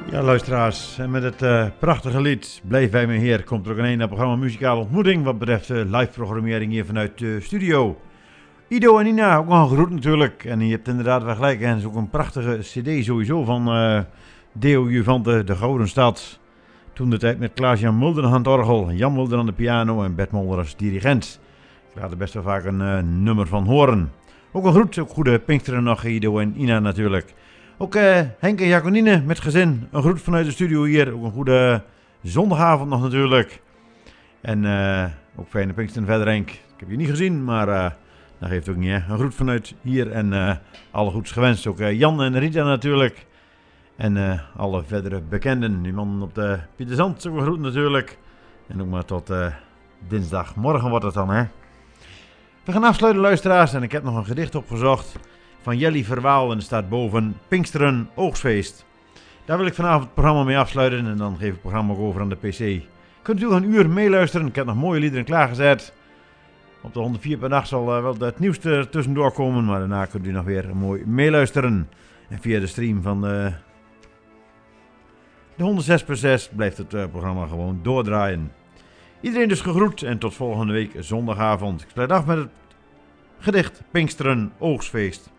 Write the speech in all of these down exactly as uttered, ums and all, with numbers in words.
Ja, luisteraars, en met het uh, prachtige lied Blijf bij me heer komt er ook een einde aan het programma Muzikale Ontmoeting wat betreft uh, live programmering hier vanuit de studio. Ido en Nina, ook nog een groet natuurlijk. En je hebt inderdaad wel gelijk, en het is ook een prachtige cd sowieso van uh, Deo Juvante, De Gouden Stad. Toen de tijd met Klaas-Jan Mulder aan het orgel, Jan Mulder aan de piano en Bert Mulder als dirigent. Ik laat er best wel vaak een uh, nummer van horen. Ook een groet, ook goede Pinksteren nog, Ido en Ina natuurlijk. Ook uh, Henk en Jaconine met gezin, een groet vanuit de studio hier. Ook een goede zondagavond nog natuurlijk. En uh, ook fijne Pinksteren verder, Henk. Ik heb je niet gezien, maar uh, dat geeft ook niet, hè. Een groet vanuit hier en uh, alle goeds gewenst. Ook uh, Jan en Rita natuurlijk. En uh, alle verdere bekenden. Die man op de Pieterzand, ook een groet natuurlijk. En ook maar tot uh, dinsdagmorgen wordt het dan, hè. We gaan afsluiten, luisteraars. En ik heb nog een gedicht opgezocht van Jelly Verwaal en er staat boven Pinksteren Oogstfeest. Daar wil ik vanavond het programma mee afsluiten en dan geef ik het programma ook over aan de pc. Kunt u nog een uur meeluisteren, ik heb nog mooie liederen klaargezet. Op de honderd vier per dag zal uh, wel het nieuwste er tussendoor komen, maar daarna kunt u nog weer mooi meeluisteren. En via de stream van de, de honderd zes per zes blijft het uh, programma gewoon doordraaien. Iedereen dus gegroet en tot volgende week zondagavond. Ik sluit af met het gedicht Pinksteren Oogstfeest.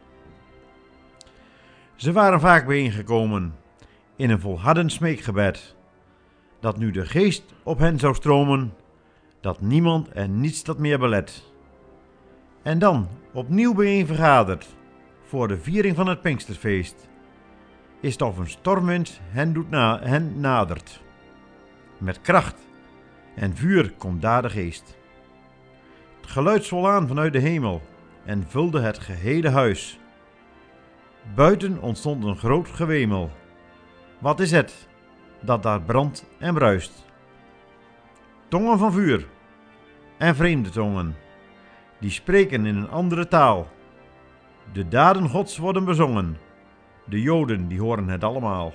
Ze waren vaak bijeengekomen in een volhardend smeekgebed, dat nu de geest op hen zou stromen, dat niemand en niets dat meer belet. En dan opnieuw bijeen vergaderd voor de viering van het Pinksterfeest, is het of een stormwind hen, doet na, hen nadert. Met kracht en vuur komt daar de geest. Het geluid zwol aan vanuit de hemel en vulde het gehele huis. Buiten ontstond een groot gewemel. Wat is het dat daar brandt en bruist? Tongen van vuur en vreemde tongen, die spreken in een andere taal. De daden Gods worden bezongen, de Joden die horen het allemaal.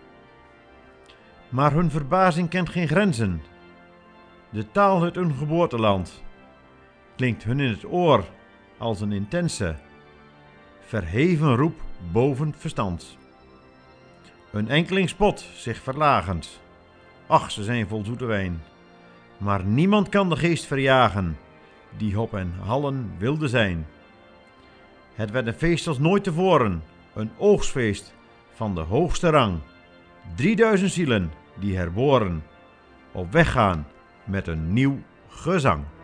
Maar hun verbazing kent geen grenzen. De taal uit hun geboorteland klinkt hun in het oor als een intense, verheven roep boven verstand. Een enkeling spot zich verlagend. Ach, ze zijn vol zoete wijn. Maar niemand kan de geest verjagen, die op en hallen wilde zijn. Het werd een feest als nooit tevoren, een oogstfeest van de hoogste rang. Drieduizend zielen die herboren, op weg gaan met een nieuw gezang.